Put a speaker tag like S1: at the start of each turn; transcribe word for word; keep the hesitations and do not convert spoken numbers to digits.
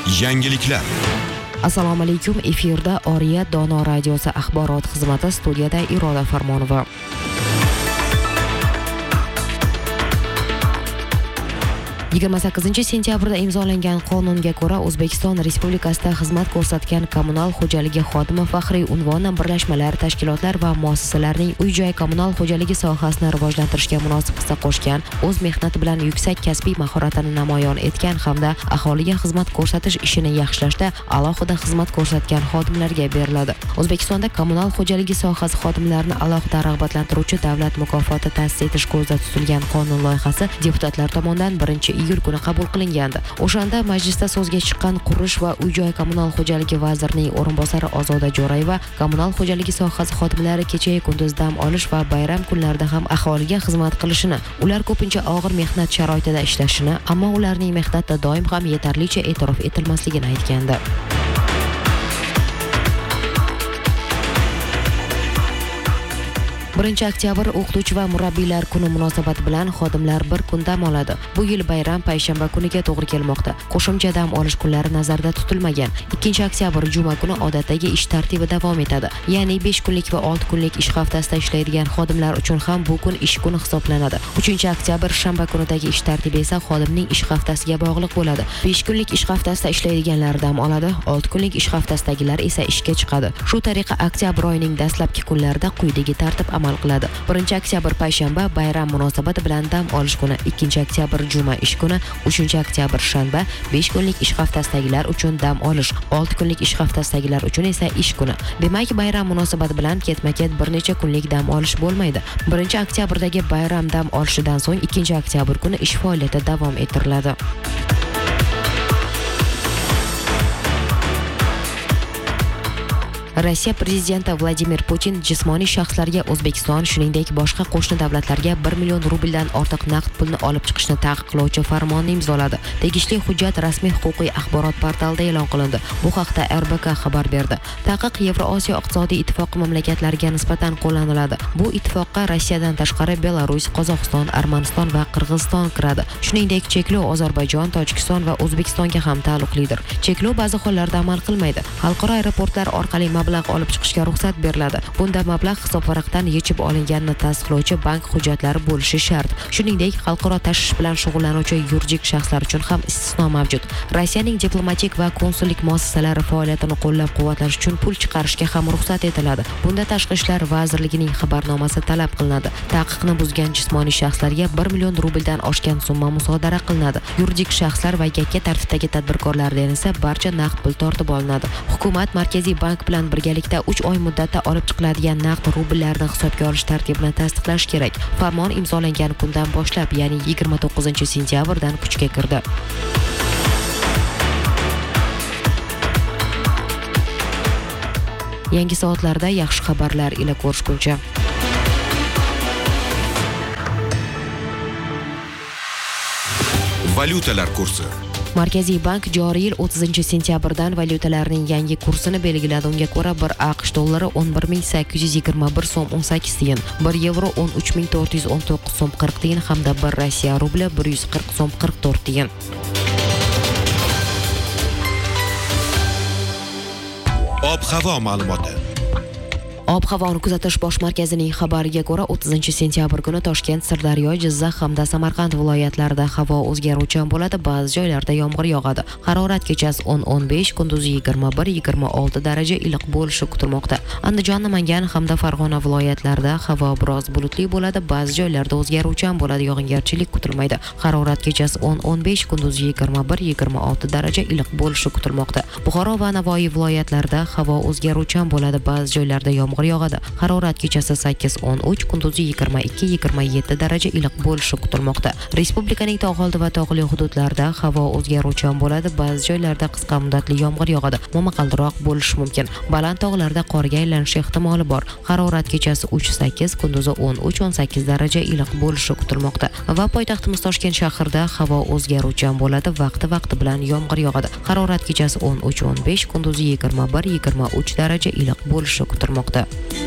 S1: Yangiliklar.
S2: Assalomu alaykum. Efirda Oriya Dono radiosi axborot xizmati, studiyada Iroda Farmonova. yigirma sakkizinchi sentyabrda imzolangan qonunga ko'ra O'zbekiston Respublikasida xizmat ko'rsatgan kommunal xo'jaligi xodimi faxriy unvoni birlashmalar, tashkilotlar va muassasalarning uy-joy kommunal xo'jaligi sohasini rivojlantirishga munosib hissa qo'shgan, o'z mehnati bilan yuksak kasbiy mahoratini namoyon etgan hamda aholiga xizmat ko'rsatish ishini yaxshilashda alohida xizmat ko'rsatgan xodimlarga beriladi. O'zbekistonda kommunal xo'jaligi sohasi xodimlarini alohida rag'batlantiruvchi davlat mukofoti ta'sis etish ko'zda tutilgan qonun loyihasi deputatlar tomonidan birinchi iyul kuni qabul qilingandi. O'shanda majlisda so'zga chiqqan qurish va uy-joy kommunal xo'jaligi vazirining o'rinbosari Ozoda Jo'rayeva kommunal xo'jaligi sohasi xodimlari kecha kunduz dam olish va bayram kunlarida ham aholiga xizmat qilishini, ular ko'pincha og'ir mehnat sharoitida ishlashini, ammo ularning mehnati doim ham yetarlicha e'tirof etilmasligini aytgandi. birinchi oktyabr o'qituvchi va murabbiylar kuni munosabati bilan xodimlar bir kun dam oladi. Bu yil bayram payshanba kuniga to'g'ri kelmoqda. Qo'shimcha dam olish kunlari nazarda tutilmagan. ikkinchi oktyabr juma kuni odatdagi ish tartibi davom etadi. Ya'ni besh kunlik va olti kunlik ish haftasida ishlaydigan xodimlar uchun ham bu kun ish kuni hisoblanadi. uchinchi oktyabr shanba kunidagi ish tartibi esa xodimning ish haftasiga bog'liq bo'ladi. besh kunlik ish haftasida ishlaydiganlar dam oladi, olti kunlik ish haftasidagilar esa ishga chiqadi. Shu tariqa oktyabr oyining dastlabki kunlarida quyidagi tartib amal qiladi. birinchi oktyabr payshanba bayram munosabati bilan dam olish kuni, ikkinchi oktyabr juma ish kuni, uchinchi oktyabr shanba besh kunlik ish haftasidagilar uchun dam olish, olti kunlik ish haftasidagilar uchun esa ish kuni. Demak, bayram munosabati bilan ketma-ket bir necha kunlik dam olish bo'lmaydi. birinchi oktyabrdagi bayram dam olishidan so'ng ikkinchi oktyabr kuni ish faoliyati davom ettiriladi. Rossiya prezidenti Vladimir Putin jismoniy shaxslarga O'zbekiston, shuningdek boshqa qo'shni davlatlarga bir million rubldan ortiq naqd pulni olib chiqishni taqiqlovchi farmonni imzoladi. Tegishli hujjat rasmiy huquqiy axborot portalida e'lon qilindi. Bu haqda R B K xabar berdi. Taqiq Yevrosiyo iqtisodiy ittifoqi mamlakatlariga nisbatan qo'llaniladi. Bu ittifoqqa Rossiyadan tashqari Belarus, Qozog'iston, Armaniston va Qirg'iziston kiradi. Shuningdek, cheklov Ozarbayjon, Tojikiston va O'zbekistonga ham taalluqlidir. Cheklov ba'zi hollarda amal qilmaydi. Xalqaro aeroportlar orqali mablag' olib chiqishga ruxsat beriladi. Bunda mablag' hisobvaraqdan yechib olinganini tasdiqlovchi bank hujjatlari bo'lishi shart. Shuningdek, xalqaro tashish bilan shug'ullanuvchi yuridik shaxslar uchun ham istisno mavjud. Rossiyaning diplomatik va konsullik muassasalari faoliyatini qo'llab-quvvatlash uchun pul chiqarishga ham ruxsat etiladi. Bunda Tashqi ishlar vazirligining xabarnomasi talab qilinadi. Taqiqni buzgan jismoniy shaxslarga bir million rubldan oshgan summa musodara qilinadi. Yuridik shaxslar va yakka tartibdagi tadbirkorlardan esa barcha naqd pul tortib olinadi. Hukumat Markaziy bank bilan birgalikda uch oy muddatda olib chiqiladigan naqd rubllarni hisobga olish tartibini tasdiqlash kerak. Farmon imzolangan kundan boshlab, ya'ni yigirma to'qqizinchi sentyabrdan kuchga kirdi. Yangi soatlarda yaxshi xabarlar ila ko'rishguncha.
S1: Valyutalar kursi.
S2: Markaziy bank joriy yil o'ttizinchi sentyabrdan valyutalarning yangi kursini belgiladi. Unga ko'ra bir AQSh dollari o'n bir ming sakkiz yuz yigirma bir so'm o'n sakkiz tiyin, bir yevro o'n uch ming to'rt yuz o'n to'qqiz so'm qirq tiyin hamda bir Rossiya rubli bir yuz qirq so'm qirq to'rt tiyin.
S1: Ob-havo ma'lumoti.
S2: Ob-havoni kuzatish bosh markazining xabariga ko'ra o'ttizinchi sentyabr kuni Toshkent, Sirdaryo, Jizzax hamda Samarqand viloyatlarida havo o'zgaruvchan bo'ladi, ba'zi joylarda yomg'ir yog'adi. Harorat kechasi o'n o'n besh, kunduzi yigirma bir yigirma olti daraja iliq bo'lishi kutilmoqda. Andijon, Namangan hamda Farg'ona viloyatlarida havo biroz bulutli bo'ladi, ba'zi joylarda o'zgaruvchan bo'ladi, yog'ingarchilik kutilmaydi. Harorat kechasi o'n o'n besh, kunduzi yigirma bir yigirma olti daraja iliq bo'lishi kutilmoqda. Buxoro va Navoiy viloyatlarida havo o'zgaruvchan bo'ladi, ba'zi joylarda yomg'ir yog'adi. Harorat kechasi sakkiz o'n uch, kunduzi yigirma ikki yigirma yetti daraja iliq bo'lishi kutilmoqda. Respublikaning tog' oldi va tog'li hududlarida havo o'zgaruvchan bo'ladi, ba'zi joylarda qisqa muddatli yomg'ir yog'adi, momaqaldiroq bo'lishi mumkin. Baland tog'larda qorga aylanishi ehtimoli bor. Harorat kechasi uch sakkiz, kunduzi o'n uch o'n sakkiz daraja iliq bo'lishi kutilmoqda. Va poytaxtimiz Toshkent shahrida havo o'zgaruvchan bo'ladi, vaqti-vaqti bilan yomg'ir yog'adi. Harorat kechasi o'n uch o'n besh, kunduzi yigirma bir yigirma uch daraja iliq bo'lishi kutilmoqda.